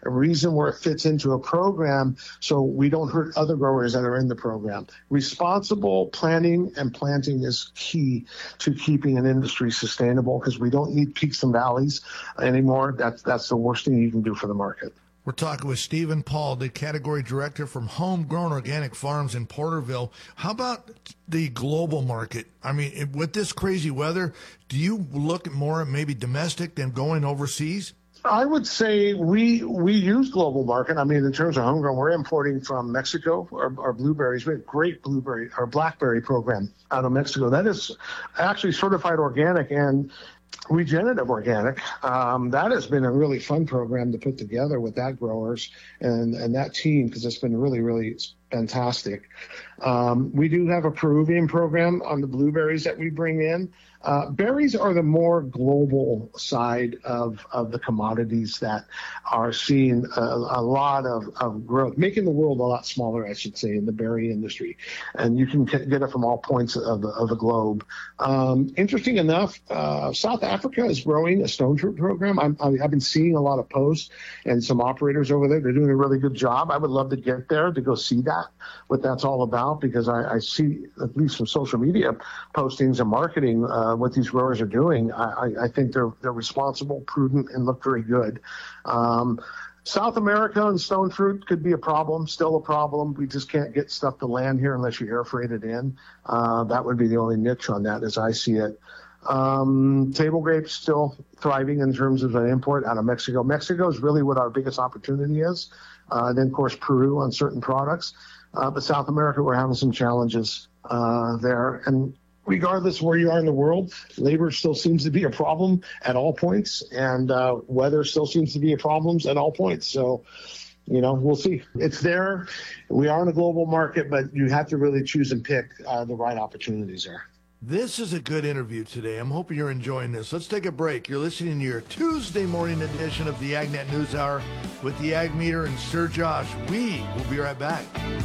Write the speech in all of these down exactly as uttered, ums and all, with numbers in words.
a reason where it fits into a program so we don't hurt other growers that are in the program. Responsible planting and planting is key to keeping an industry sustainable because we don't need peaks and valleys anymore. That's, that's the worst thing you can do for the market. We're talking with Stephen Paul, the category director from Homegrown Organic Farms in Porterville. How about the global market? I mean, with this crazy weather, do you look more at maybe domestic than going overseas? I would say we we use global market. I mean, in terms of homegrown, we're importing from Mexico our, our blueberries. We have a great blueberry, our blackberry program out of Mexico. That is actually certified organic and regenerative organic. Um, that has been a really fun program to put together with that growers and, and that team because it's been really, really fantastic. Um, we do have a Peruvian program on the blueberries that we bring in. Uh, berries are the more global side of, of the commodities that are seeing a, a lot of, of growth, making the world a lot smaller, I should say, in the berry industry. And you can get it from all points of the, of the globe. Um, interesting enough, uh, South Africa is growing a stone fruit program. I'm, I've been seeing a lot of posts and some operators over there. They're doing a really good job. I would love to get there to go see that, what that's all about, because I, I see, at least from social media postings and marketing, uh, what these growers are doing. I, I think they're they're responsible, prudent, and look very good. Um, South America and stone fruit could be a problem, still a problem. We just can't get stuff to land here unless you air freight it in. Uh, that would be the only niche on that as I see it. Um, table grapes still thriving in terms of an import out of Mexico. Mexico is really what our biggest opportunity is. Uh, then, of course, Peru on certain products. Uh, but South America, we're having some challenges uh, there. And regardless of where you are in the world, labor still seems to be a problem at all points, and uh, weather still seems to be a problem at all points. So, you know, we'll see. It's there. We are in a global market, but you have to really choose and pick uh, the right opportunities there. This is a good interview today. I'm hoping you're enjoying this. Let's take a break. You're listening to your Tuesday morning edition of the AgNet News Hour with the Ag Meter and Sir Josh. We will be right back.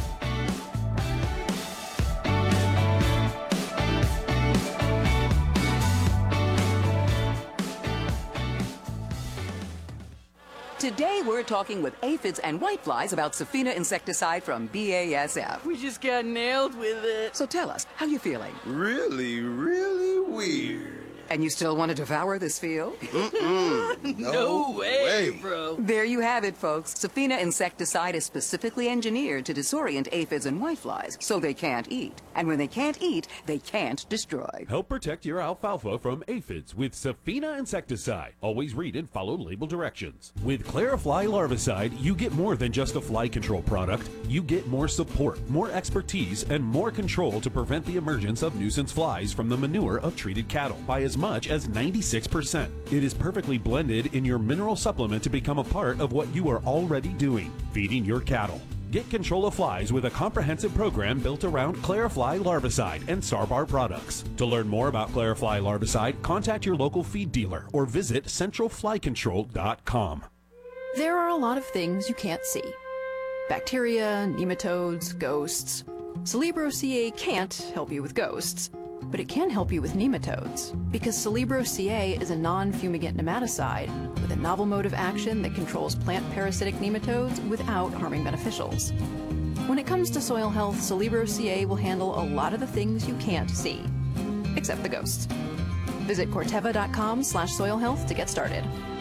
Today, we're talking with aphids and whiteflies about Safina insecticide from B A S F. We just got nailed with it. So tell us, how you feeling? Really, really weird. And you still want to devour this field? Mm-mm. No, no way, way, bro. There you have it, folks. Safina insecticide is specifically engineered to disorient aphids and whiteflies, so they can't eat. And when they can't eat, they can't destroy. Help protect your alfalfa from aphids with Safina insecticide. Always read and follow label directions. With Clarifly larvicide, you get more than just a fly control product. You get more support, more expertise, and more control to prevent the emergence of nuisance flies from the manure of treated cattle by as much as ninety-six percent. It is perfectly blended in your mineral supplement to become a part of what you are already doing, feeding your cattle. Get control of flies with a comprehensive program built around Clarifly larvicide and Sarbar products. To learn more about Clarifly larvicide, contact your local feed dealer or visit central fly control dot com. There are a lot of things you can't see. Bacteria, nematodes, ghosts. Celebro C A can't help you with ghosts, but it can help you with nematodes, because Celebro C A is a non-fumigant nematicide with a novel mode of action that controls plant parasitic nematodes without harming beneficials. When it comes to soil health, Celebro C A will handle a lot of the things you can't see, except the ghosts. Visit corteva dot com slash soil health to get started.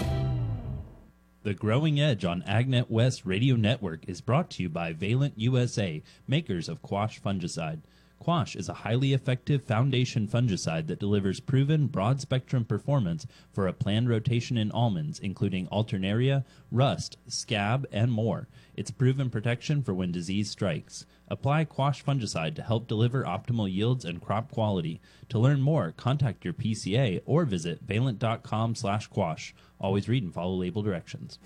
The Growing Edge on AgNet West Radio Network is brought to you by Valent U S A, makers of Quash fungicide. Quash is a highly effective foundation fungicide that delivers proven broad-spectrum performance for a planned rotation in almonds, including alternaria, rust, scab, and more. It's proven protection for when disease strikes. Apply Quash fungicide to help deliver optimal yields and crop quality. To learn more, contact your P C A or visit valent dot com slash quash. Always read and follow label directions.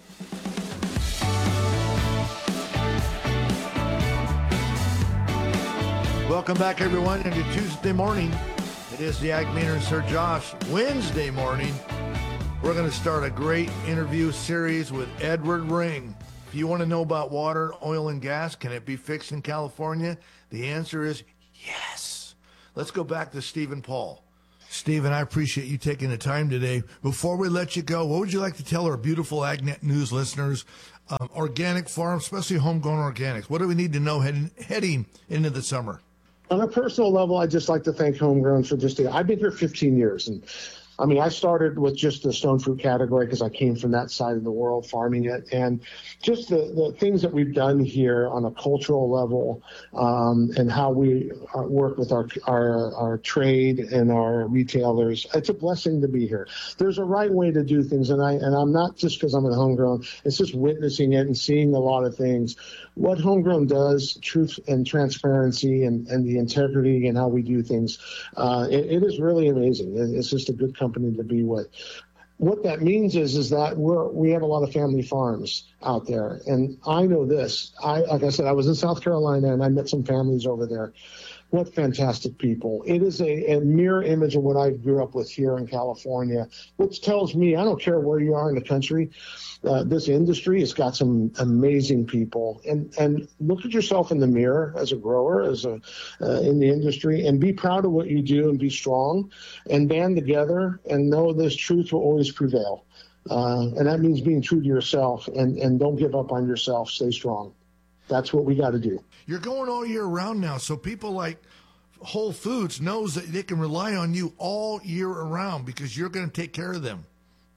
Welcome back, everyone, into Tuesday morning. It is the Ag Meter and Sir Josh. Wednesday morning, we're going to start a great interview series with Edward Ring. If you want to know about water, oil, and gas, can it be fixed in California? The answer is yes. Let's go back to Stephen Paul. Stephen, I appreciate you taking the time today. Before we let you go, what would you like to tell our beautiful AgNet News listeners um, organic farms, especially homegrown organics? What do we need to know heading, heading into the summer? On a personal level, I'd just like to thank Homegrown for just, I've been here fifteen years. And I mean, I started with just the stone fruit category because I came from that side of the world farming it. And just the, the things that we've done here on a cultural level um, and how we uh, work with our, our, our trade and our retailers, it's a blessing to be here. There's a right way to do things. And, I, and I'm not just because I'm at Homegrown, it's just witnessing it and seeing a lot of things. What Homegrown does, truth and transparency and, and the integrity and how we do things, uh, it, it is really amazing. It's just a good company to be with. What that means is is that we're we have a lot of family farms out there, and I know this. I like I said, I was in South Carolina and I met some families over there. What fantastic people. It is a, a mirror image of what I grew up with here in California, which tells me I don't care where you are in the country. Uh, this industry has got some amazing people, and and look at yourself in the mirror as a grower, as a uh, in the industry, and be proud of what you do and be strong and band together and know this truth will always prevail. Uh, and that means being true to yourself and, and don't give up on yourself. Stay strong. That's what we got to do. You're going all year round now, so people like Whole Foods knows that they can rely on you all year around because you're going to take care of them.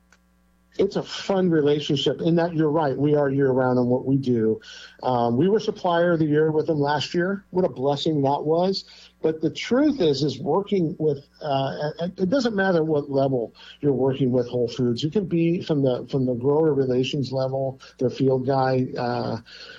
It's a fun relationship in that you're right. We are year round on what we do. Um, we were supplier of the year with them last year. What a blessing that was. But the truth is, is working with, uh, it doesn't matter what level you're working with Whole Foods. You can be from the, from the grower relations level, their field guy, uh,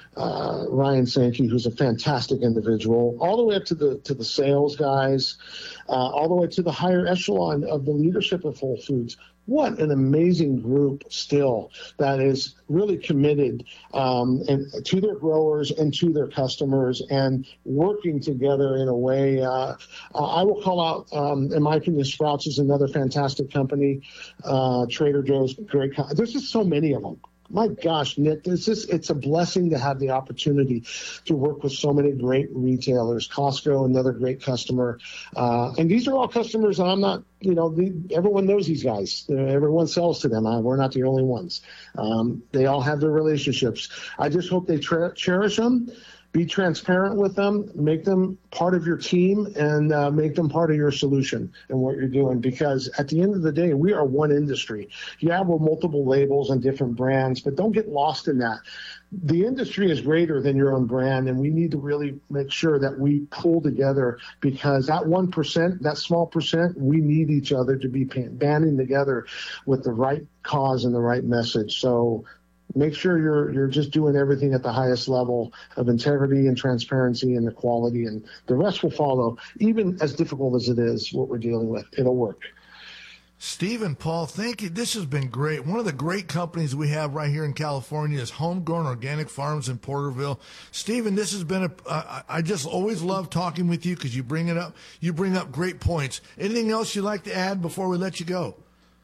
uh, Ryan Sankey, who's a fantastic individual, all the way up to the, to the sales guys, uh, all the way to the higher echelon of the leadership of Whole Foods. What an amazing group still that is really committed um, and to their growers and to their customers and working together in a way. Uh, I will call out, um, in my opinion, Sprouts is another fantastic company. Uh, Trader Joe's, great. Co- There's just so many of them. My gosh, Nick, it's just, it's a blessing to have the opportunity to work with so many great retailers. Costco, another great customer. Uh, and these are all customers that I'm not, you know, the, everyone knows these guys. Uh, everyone sells to them. Uh, we're not the only ones. Um, they all have their relationships. I just hope they tra- cherish them. Be transparent with them, make them part of your team, and uh, make them part of your solution and what you're doing. Because at the end of the day, we are one industry. Yeah, we're multiple labels and different brands, but don't get lost in that. The industry is greater than your own brand, and we need to really make sure that we pull together because that one percent, that small percent, we need each other to be banding together with the right cause and the right message. So make sure you're you're just doing everything at the highest level of integrity and transparency and equality, and the rest will follow. Even as difficult as it is, what we're dealing with, it'll work. Stephen, Paul, thank you. This has been great. One of the great companies we have right here in California is Homegrown Organic Farms in Porterville. Stephen, this has been a. Uh, I just always love talking with you because you bring it up. You bring up great points. Anything else you'd like to add before we let you go?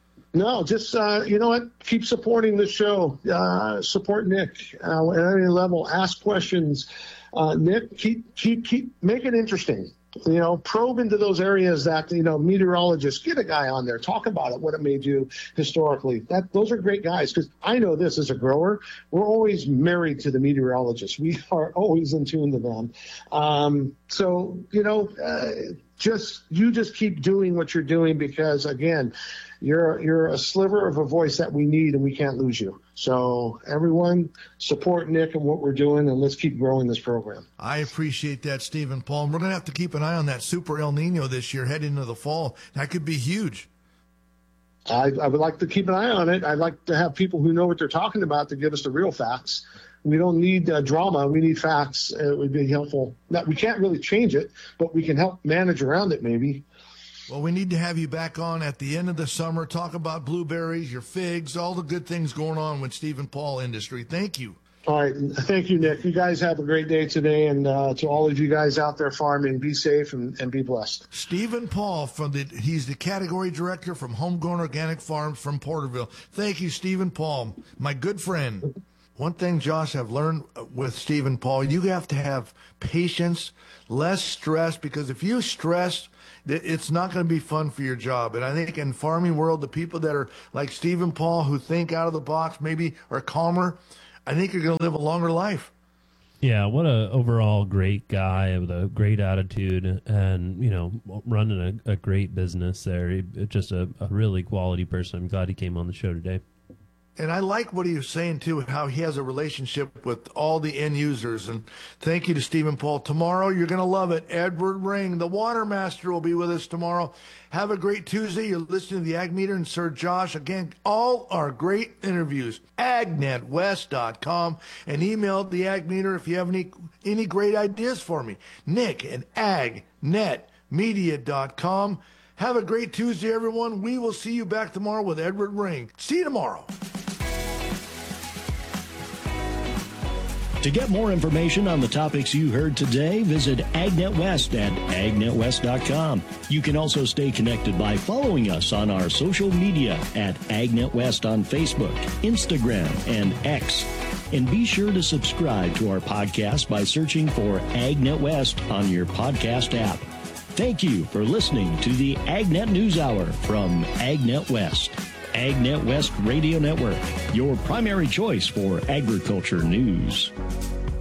No, just, uh, you know what? Keep supporting the show. Uh, support Nick uh, at any level. Ask questions. Uh, Nick, keep, keep, keep, make it interesting. You know, probe into those areas that, you know, meteorologists, get a guy on there, talk about it, what it may do historically. That Those are great guys because I know this as a grower. We're always married to the meteorologists. We are always in tune to them. Um, so, you know, uh, just you just keep doing what you're doing because, again, you're you're a sliver of a voice that we need and we can't lose you. So everyone support Nick and what we're doing, and let's keep growing this program. I appreciate that, Stephen, Paul. And we're going to have to keep an eye on that Super El Nino this year heading into the fall. That could be huge. I, I would like to keep an eye on it. I'd like to have people who know what they're talking about to give us the real facts. We don't need uh, drama. We need facts. It would be helpful. Now, we can't really change it, but we can help manage around it maybe. Well, we need to have you back on at the end of the summer, talk about blueberries, your figs, all the good things going on with Stephen Paul Industry. Thank you. All right. Thank you, Nick. You guys have a great day today. And uh, to all of you guys out there farming, be safe and, and be blessed. Stephen Paul, from the he's the category director from Homegrown Organic Farms from Porterville. Thank you, Stephen Paul, my good friend. One thing, Josh, I've learned with Stephen Paul, you have to have patience, less stress, because if you stress, it's not going to be fun for your job. And I think in farming world, the people that are like Stephen Paul, who think out of the box, maybe are calmer, I think you're going to live a longer life. Yeah, what a overall great guy with a great attitude, and you know, running a, a great business there. He, just a, a really quality person. I'm glad he came on the show today. And I like what he was saying, too, how he has a relationship with all the end users. And thank you to Stephen Paul. Tomorrow, you're going to love it. Edward Ring, the Water Master, will be with us tomorrow. Have a great Tuesday. You're listening to the Ag Meter and Sir Josh. Again, all our great interviews. ag net west dot com. And email the Ag Meter if you have any, any great ideas for me. Nick at ag net media dot com. Have a great Tuesday, everyone. We will see you back tomorrow with Edward Ring. See you tomorrow. To get more information on the topics you heard today, visit AgNetWest at ag net west dot com. You can also stay connected by following us on our social media at AgNetWest on Facebook, Instagram, and X. And be sure to subscribe to our podcast by searching for AgNetWest on your podcast app. Thank you for listening to the AgNet News Hour from AgNet West. AgNet West Radio Network, your primary choice for agriculture news.